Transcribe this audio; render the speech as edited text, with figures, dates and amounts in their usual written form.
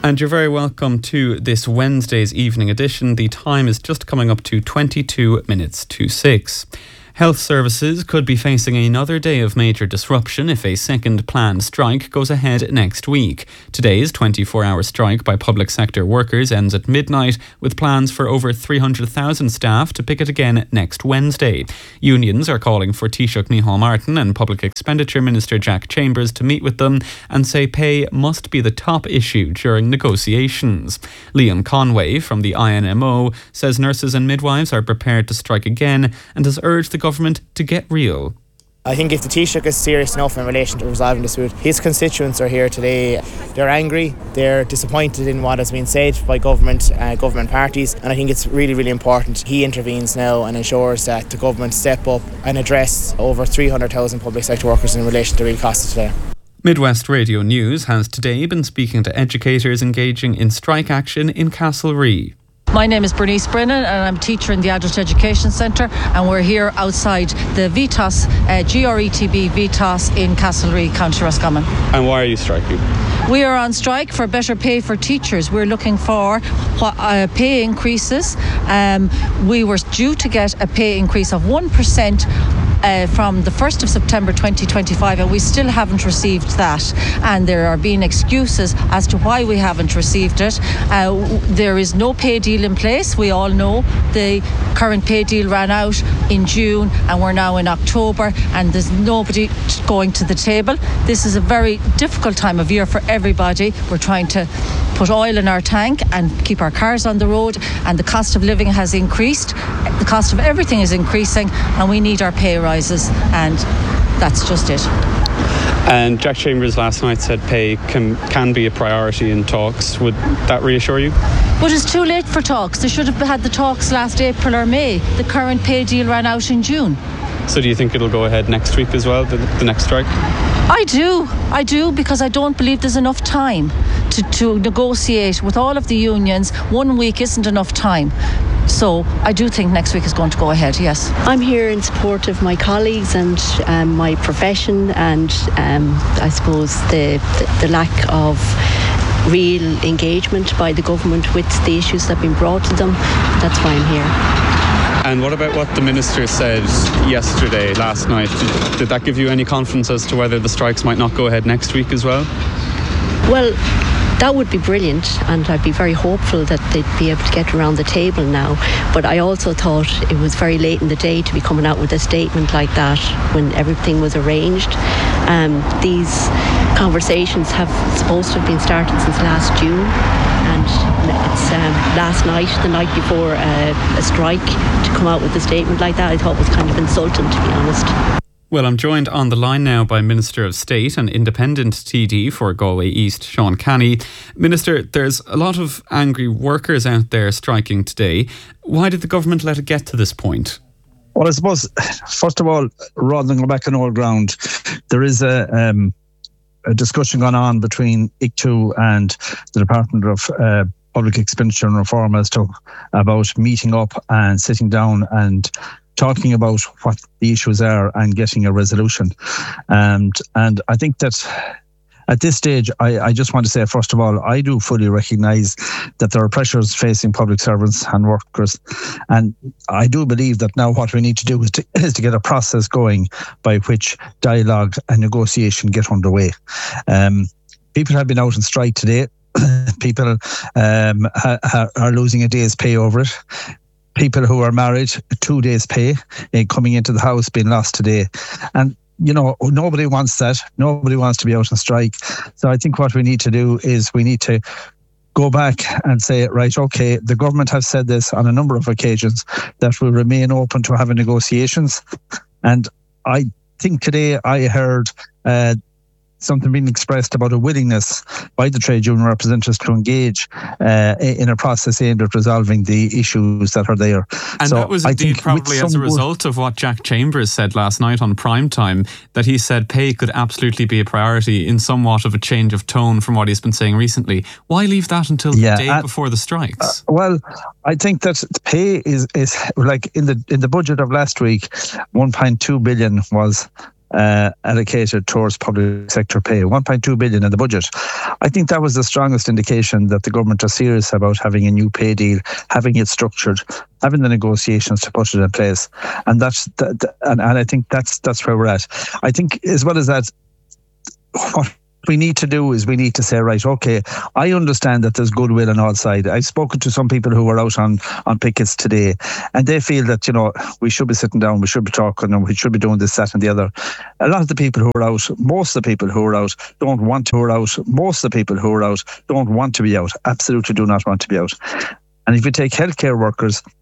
And you're very welcome to this Wednesday's evening edition. The time is just coming up to 22 minutes to 6. Health services could be facing another day of major disruption if a second planned strike goes ahead next week. Today's 24-hour strike by public sector workers ends at midnight, with plans for over 300,000 staff to picket again next Wednesday. Unions are calling for Taoiseach Micheál Martin and Public Expenditure Minister Jack Chambers to meet with them and say pay must be the top issue during negotiations. Liam Conway from the INMO says nurses and midwives are prepared to strike again and has urged the government to get real. I think if the Taoiseach is serious enough in relation to resolving the dispute, his constituents are here today. They're angry, they're disappointed in what has been said by government parties, and I think it's really, really important he intervenes now and ensures that the government step up and address over 300,000 public sector workers in relation to real costs today. Midwest Radio News has today been speaking to educators engaging in strike action in Castlerea. My name is Bernice Brennan and I'm a teacher in the Adult Education Centre, and we're here outside the VTOS, GRETB VTOS in Castlerea, County Roscommon. And why are you striking? We are on strike for better pay for teachers. We're looking for pay increases. We were due to get a pay increase of 1% from the 1st of September 2025, and we still haven't received that, and there are being excuses as to why we haven't received it. There is no pay deal in place. We all know the current pay deal ran out in June and we're now in October, and there's nobody going to the table. This is a very difficult time of year for everybody. We're trying to put oil in our tank and keep our cars on the road, and the cost of living has increased. The cost of everything is increasing, and we need our pay rises, and that's just it. And Jack Chambers last night said pay can be a priority in talks. Would that reassure you? But it's too late for talks. They should have had the talks last April or May. The current pay deal ran out in June. So do you think it'll go ahead next week as well, the next strike? I do, because I don't believe there's enough time to negotiate with all of the unions. 1 week isn't enough time. So I do think next week is going to go ahead, yes. I'm here in support of my colleagues and my profession, and I suppose the lack of real engagement by the government with the issues that have been brought to them. That's why I'm here. And what about what the Minister said last night? Did that give you any confidence as to whether the strikes might not go ahead next week as well? Well, that would be brilliant, and I'd be very hopeful that they'd be able to get around the table now. But I also thought it was very late in the day to be coming out with a statement like that when everything was arranged. These conversations have supposed to have been started since last June, and it's last night, the night before a strike, to come out with a statement like that I thought was kind of insulting, to be honest. Well, I'm joined on the line now by Minister of State and Independent TD for Galway East, Sean Canny. Minister, there's a lot of angry workers out there striking today. Why did the government let it get to this point? Well, I suppose, first of all, rather than go back on old ground, there is a discussion going on between ICTU and the Department of Public Expenditure and Reform about meeting up and sitting down and talking about what the issues are and getting a resolution. And I think that at this stage, I just want to say, first of all, I do fully recognise that there are pressures facing public servants and workers. And I do believe that now what we need to do is to get a process going by which dialogue and negotiation get underway. People have been out on strike today. People are losing a day's pay over it. People who are married, 2 days' pay coming into the house being lost today. And, you know, nobody wants that. Nobody wants to be out on strike. So I think what we need to do is we need to go back and say, right, okay, the government have said this on a number of occasions, that will remain open to having negotiations. And I think today I heard something being expressed about a willingness by the trade union representatives to engage in a process aimed at resolving the issues that are there. And so that was indeed probably as a result of what Jack Chambers said last night on Prime Time, that he said pay could absolutely be a priority, in somewhat of a change of tone from what he's been saying recently. Why leave that until the day before the strikes? Well, I think that pay is like in the budget of last week, 1.2 billion was allocated towards public sector pay, 1.2 billion in the budget. I think that was the strongest indication that the government are serious about having a new pay deal, having it structured, having the negotiations to put it in place. And and I think that's where we're at. I think as well as that, what we need to do is we need to say, right, okay, I understand that there's goodwill on all sides. I've spoken to some people who were out on pickets today, and they feel that, we should be sitting down, we should be talking, and we should be doing this, that and the other. A lot of the people who are out, most of the people who are out don't want to be out. Most of the people who are out don't want to be out, absolutely do not want to be out. And if you take healthcare workers,